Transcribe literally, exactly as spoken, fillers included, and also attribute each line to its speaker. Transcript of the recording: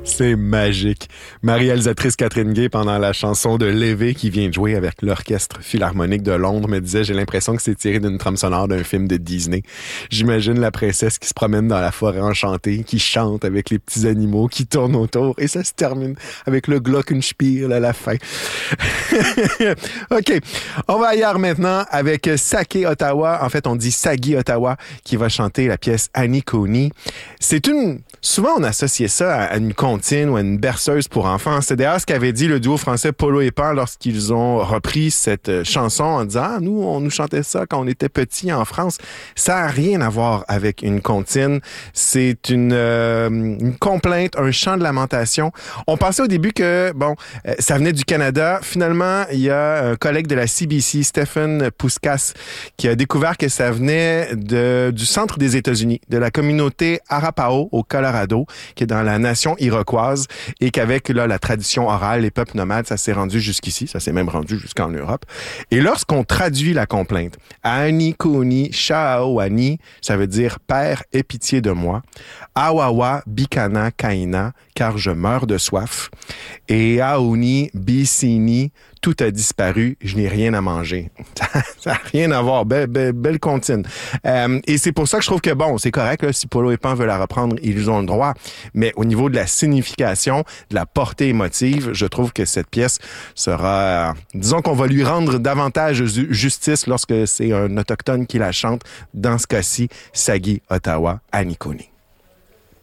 Speaker 1: C'est magique. Ma réalisatrice Catherine Gay, pendant la chanson de Lévé qui vient de jouer avec l'Orchestre Philharmonique de Londres, me disait « J'ai l'impression que c'est tiré d'une trame sonore d'un film de Disney. » J'imagine la princesse qui se promène dans la forêt enchantée, qui chante avec les petits animaux qui tournent autour, et ça se termine avec le Glockenspiel à la fin. OK. On va ailleurs maintenant avec Sake Ottawa. En fait, on dit Sagi Ottawa qui va chanter la pièce Annie Coney. C'est une... Souvent, on associait ça à une comptine ou à une berceuse pour enfants. C'est d'ailleurs ce qu'avait dit le duo français Polo et Pan lorsqu'ils ont repris cette chanson en disant « Ah, nous, on nous chantait ça quand on était petits en France. » Ça n'a rien à voir avec une comptine. C'est une, euh, une complainte, un chant de lamentation. On pensait au début que, bon, euh, ça venait du Canada. Finalement, il y a un collègue de la C B C, Stephen Puskas, qui a découvert que ça venait de, du centre des États-Unis, de la communauté Arapaho au Colorado, qui est dans la nation iroquoise, et qu'avec là, la tradition orale, les peuples nomades, ça s'est rendu jusqu'ici, ça s'est même rendu jusqu'en Europe. Et lorsqu'on traduit la complainte, Annie Coney Shaawani, ça veut dire « Père, aie pitié de moi », Awawa Bikana Kaina, car je meurs de soif, et Aoni Bisini, tout a disparu, je n'ai rien à manger. Ça n'a rien à voir, belle, belle, belle comptine. Euh, et c'est pour ça que je trouve que bon, c'est correct, là, si Polo et Pan veulent la reprendre, ils ont le droit, mais au niveau de la signification, de la portée émotive, je trouve que cette pièce sera, euh, disons qu'on va lui rendre davantage justice lorsque c'est un autochtone qui la chante, dans ce cas-ci, Sagi Ottawa, Annie Coney.